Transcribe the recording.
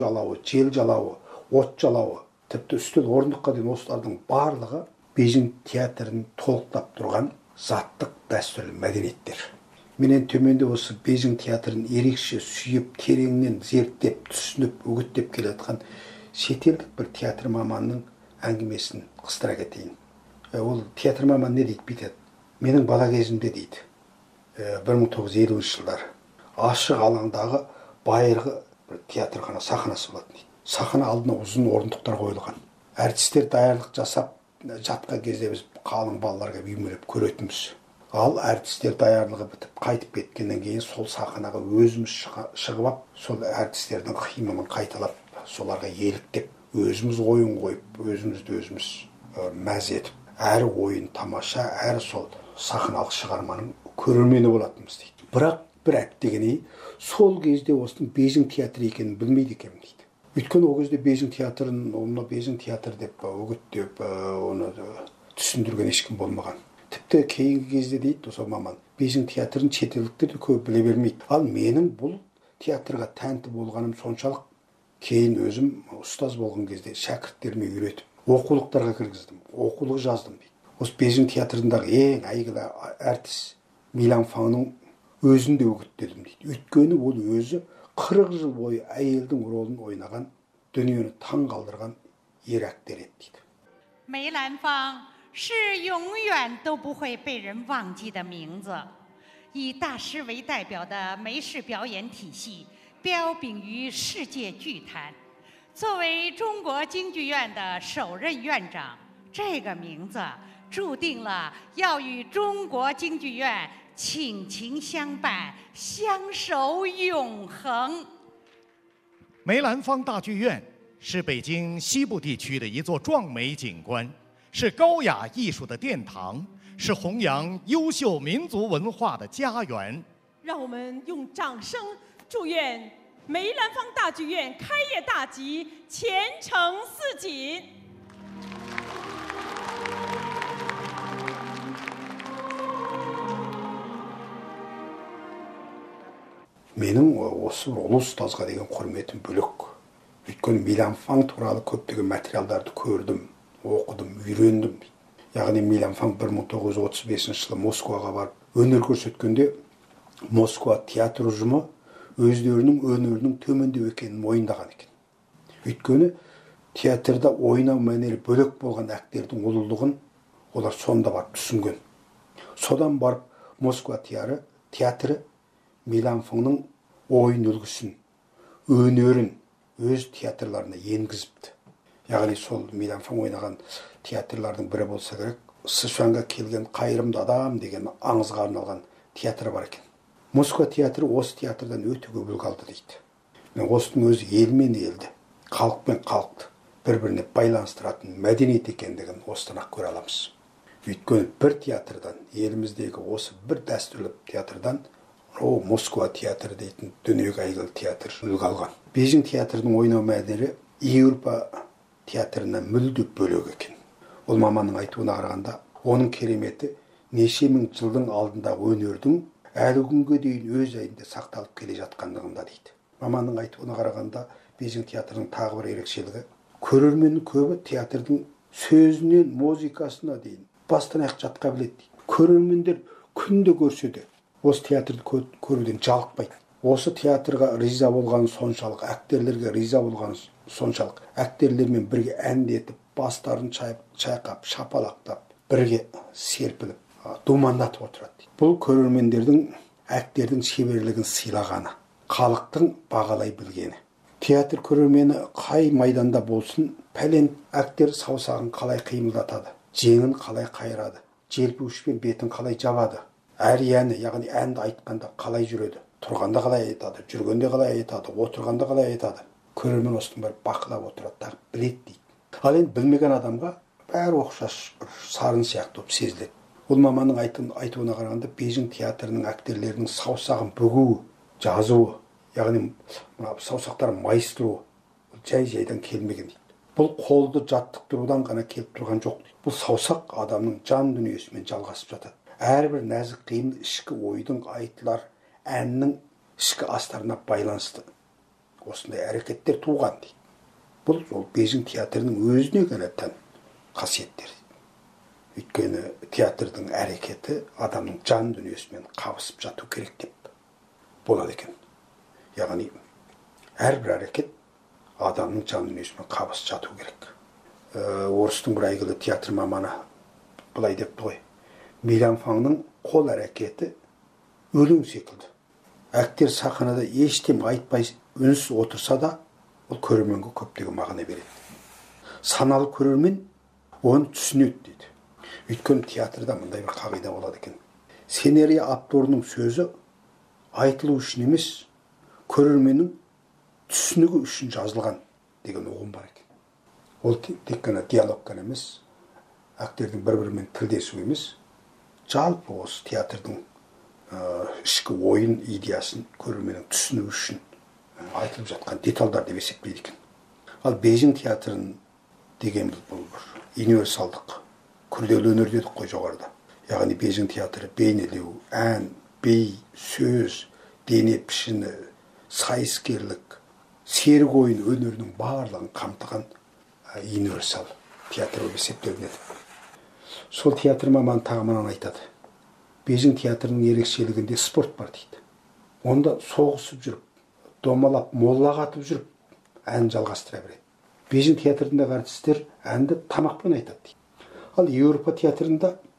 жалауы, жел жалауы, от жалауы, тіпті үстел орындыққа дейін осылардың барлығы Бейжің театрын толықтап тұрған заттық дәстүрлі мәдениеттер. Менен төменде осы Бейжің театрын ерекше сүйіп, тереңнен зерттеп, түсініп, үгіттеп келе жатқан шетелдік бір театр маманның әңгімесін қыстыра кетейін. Ол театр маманы не дейді? Бүйтеді. Менің бала кезімде дейді, 1950 жылдар ашық алаңдағы байырғы бір театрхана сахнасы болатын дейді. Сахна алдына ұзын орындықтар қойылған. Әртістер даярлық жасап жатқан кезде біз қалың балаларға үймелеп көретінбіз. Ал әртістер даярлығы бітіп қайтып кеткеннен кейін сол сахнаға өзіміз шығып ап, сол әртістердің қимылын қайталап, соларға еліктеп, өзіміз ойын қойып, өзіміз мәз етіп, әр ойын тамаша, әр сол сахналық шығарманың көрермені болатынбыз дейді. Бірақ бір әттегеней, сол кезде осының Бейжің театры екенін білмейді екенмін дейді. Өйткені ол кезде Бейжің театрын, оны Бейжің театр деп үгіттеп, оны түсіндірген ешкім болмаған. Тіпті кейінгі кезде дейді сол маман, Бейжің театрын шетелдіктер де көп біле бермейді. Ал менің бұл театрға тәнті болғаным соншалық, кейін өзім ұстаз болған кезде шәкірттеріме үйретіп, оқулықтарға кіргіздім, оқулық жаздым дейді. Осы Бейжің театрындағы ең әйгілі әртіс Милан Фаңның өзін де үгіттедім дейді. Өйткені ол өзі 40 жыл бойы әйелдің ролын ойнаған, дүниені таң қалдырған ер актер еді дейді. 梅兰芳是永远都不会被人忘记的名字，以大师为代表的梅氏表演体系彪炳于世界剧坛。作为中国京剧院的首任院长，这个名字注定了要与中国京剧院倾情相伴，相守永恒。 梅兰芳大剧院是北京西部地区的一座壮美景观，是高雅艺术的殿堂，是弘扬优秀民族文化的家园。 让我们用掌声祝愿梅兰芳大剧院开业大吉，前程似锦。 Менің осы ұлы ұстазға деген құрметім бөлек. Өйткені Милан Фаң туралы көптеген материалдарды көрдім, оқыдым, үйрендім. Яғни Милан Фаң 1935 жылы Москваға барып, өнер көрсеткенде Москва театр ұжымы өздерінің өнерінің төмендеу екенін мойындаған екен. Өйткені театрда ойнау мәнері бөлек болған актердің ұлылығын олар сонда барып түсінген. Содан барып Москва театры Милан Фаңның ойын үлгісін, өнерін өз театрларына енгізіпті. Яғни сол Милан Фаң ойнаған театрлардың бірі болса керек, Сычуанға келген қайырымды адам деген аңызға арналған театр бар екен. Москва театры осы театрдан өте көп үлгі алды дейді. Осының өзі ел мен елді, халық пен халықты бір-біріне байланыстыратын мәдениет екендігін осыдан ақ көре аламыз. Өйткені бір театрдан, еліміздегі осы бір дәстүрлі театрдан Москва театры дейтін дүниеге әйгілі театр үлгі алған. Бейжің театрының ойнау мәнері Еуропа театрынан мүлде бөлек екен. Ол маманның айтуына қарағанда, оның кереметі неше мың жылдың алдындағы өнердің әлі күнге дейін өз айында сақталып келе жатқандығында дейді. Маманның айтуына қарағанда, Бейжің театрының тағы бір ерекшелігі, көрерменнің көбі театрдың сөзінен музыкасына дейін бастан аяқ жатқа біледі дейді. Көрермендер күнде көрсе де осы театрды көруден жалықпайды. Осы театрға риза болған соншалық, актерлерге риза болған соншалық, актерлермен бірге әндетіп, бастарын шайқап, шапалақтап, бірге серпіліп, думандатып отырады. Бұл көрермендердің актердің шеберлігін сыйлағаны, халықтың бағалай білгені. Театр көрермені қай майданда болсын, пәлен актер саусағын қалай қимылдатады, жеңін қалай қайрады, желпуішпен бетін қалай жабады. Әриәні, яғни әнді айтқанда қалай жүреді, тұрғанда қалай айтады, жүргенде қалай айтады, отырғанда қалай айтады. Көрермен осының бәрі бақылап отырады, тағы біледі дейді. Ал енді білмеген адамға бәрі оқшаш сарын сияқты болып сезіледі. Ол маманның айтуына қарағанда Бейжің театрының актерлерінің саусағын бүгуі, жазуы, яғни саусақтарын майыстыруы жай-жайдан келмеген дейді. Бұл қолды жаттықтырудан ғана келіп тұрған жоқ дейді. Бұл саусақ адамның жан дүниесімен жалғасып жатады. Әрбір нәзік қимыл ішкі ойдың айтылар әннің ішкі астарына байланысты. осындай әрекеттер туған дейді. Бұл ол Бейжің театрының өзіне ғана тән қасиеттер. Өйткені театрдың әрекеті адамның жан дүниесімен қабысып жату керек деп болады екен. Яғни әрбір әрекет адамның жан дүниесімен қабысып жату керек. Орыстың бір әйгілі театр маманы былай депті ғой: Миланфаңның қол әрекеті өлең секілді. Актер сахнада ештем айтпай үнсіз отырса да, ол көрерменге көптеген мағына береді. Саналы көрермен оны түсінеді дейді. Өйткені театрда мындай бір қағида болады екен: сценарий авторының сөзі айтылу үшін емес, көрерменнің түсінігі үшін жазылған деген ұғым бар екен. Ол тек қана диалог қана емес, актердің бір-бірімен тілдесу емес, жалпы осы театрдың ішкі ойын идеясын көрерменнің түсіну үшін айтылып жатқан детальдар деп есептейді екен. Ал Бейжің театрын деген бұл бір универсалдық, күрделі өнер дедік қой жоғарыда. Яғни Бейжің театры бейнелеу, ән, бей, сөз, дене пішіні, сайыскерлік, серік ойын өнерінің барлығын қамтыған универсал театр болып есептелінеді. Сол театр маманы тағы мынаны айтады: Бейжің театрының ерекшелігінде спорт бар дейді. Онда соғысып жүріп, домалап, молла қатып жүріп, ән жалғастыра береді. Бейжің театрындағы артистер әнді тамақпен айтады дейді. Ал Еуропа театрында